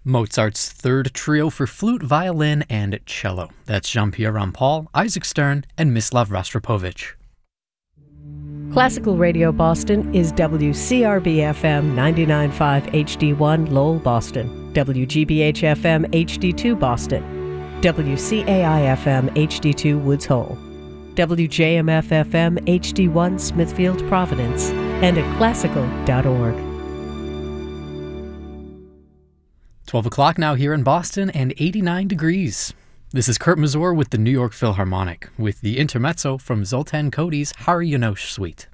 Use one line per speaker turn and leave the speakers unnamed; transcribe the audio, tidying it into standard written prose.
Mozart's Third Trio for flute, violin, and cello. That's Jean-Pierre Rampal, Isaac Stern, and Mislav Rostropovich.
Classical Radio Boston is WCRB-FM 99.5 HD1 Lowell, Boston, WGBH-FM HD2 Boston, WCAI-FM HD2 Woods Hole, WJMF-FM HD1 Smithfield, Providence, and at classical.org.
12 o'clock now here in Boston and 89 degrees. This is Kurt Mazur with the New York Philharmonic with the intermezzo from Zoltan Kodály's Hari János Suite.